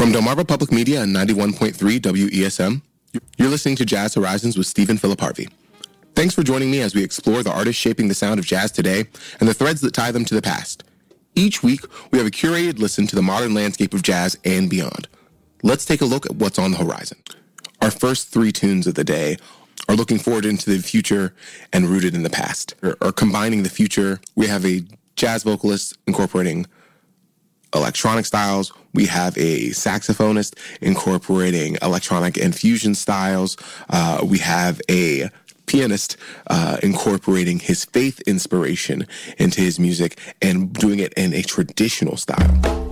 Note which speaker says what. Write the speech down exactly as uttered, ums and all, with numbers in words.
Speaker 1: From Delmarva Public Media and ninety-one point three W E S M, you're listening to Jazz Horizons with Stephen Philip Harvey. Thanks for joining me as we explore the artists shaping the sound of jazz today and the threads that tie them to the past. Each week, we have a curated listen to the modern landscape of jazz and beyond. Let's take a look at what's on the horizon. Our first three tunes of the day are looking forward into the future and rooted in the past. Or, or combining the future, we have a jazz vocalist incorporating electronic styles. We have a saxophonist incorporating electronic and fusion styles. Uh, we have a pianist uh, incorporating his faith inspiration into his music and doing it in a traditional style.